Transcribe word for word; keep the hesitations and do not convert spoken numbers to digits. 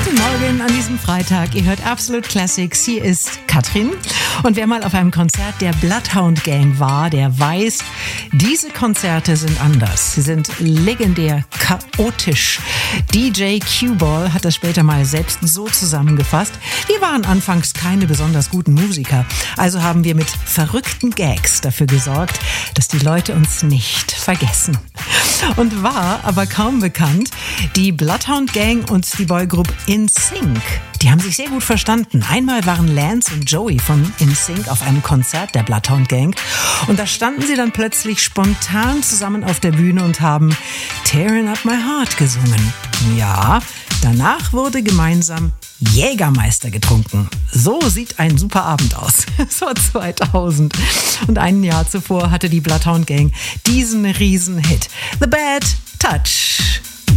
Guten Morgen an diesem Freitag. Ihr hört Absolute Classics. Hier ist Katrin. Und wer mal auf einem Konzert der Bloodhound Gang war, der weiß, diese Konzerte sind anders. Sie sind legendär chaotisch. D J Q-Ball hat das später mal selbst so zusammengefasst. Wir waren anfangs keine besonders guten Musiker. Also haben wir mit verrückten Gags dafür gesorgt, dass die Leute uns nicht vergessen. Und war aber kaum bekannt, die Bloodhound Gang und die Boygroup In Sync, die haben sich sehr gut verstanden. Einmal waren Lance und Joey von In Sync auf einem Konzert der Bloodhound Gang und da standen sie dann plötzlich spontan zusammen auf der Bühne und haben Tearing Up My Heart gesungen. Ja, danach wurde gemeinsam Jägermeister getrunken. So sieht ein super Abend aus. Es war zweitausend. Und ein Jahr zuvor hatte die Bloodhound Gang diesen Riesenhit. The Bad Touch.